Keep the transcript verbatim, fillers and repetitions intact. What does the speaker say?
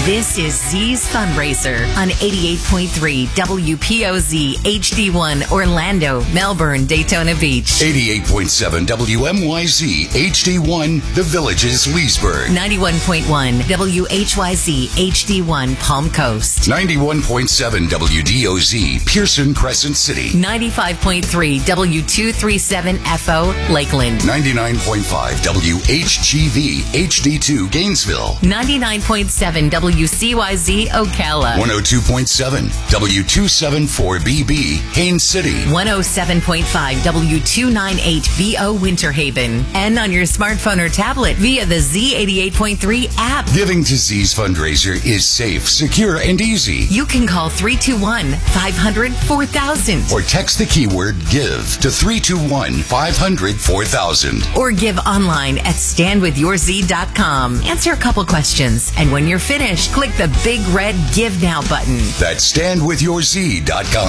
This is Z's Fundraiser on eighty-eight point three W P O Z H D one Orlando, Melbourne, Daytona Beach. eighty-eight point seven W M Y Z H D one The Villages, Leesburg. ninety-one point one W H Y Z H D one Palm Coast. ninety-one point seven W D O Z Pearson Crescent City. ninety-five point three W two thirty-seven F O Lakeland. ninety-nine point five W H G V H D two Gainesville. ninety-nine point seven W C Y Z Ocala. one oh two point seven W two seventy-four B B Haines City. one oh seven point five W two ninety-eight B O Winter Haven. And on your smartphone or tablet via the Z eighty-eight point three app. Giving to Z's Fundraiser is safe, secure, and easy. You can call three two one, five hundred, four thousand. Or text the keyword GIVE to three two one, five hundred, four thousand. Or give online at stand with your z dot com. Answer a couple questions, and when you're finished, click the big red Give Now button. That's stand with your z dot com.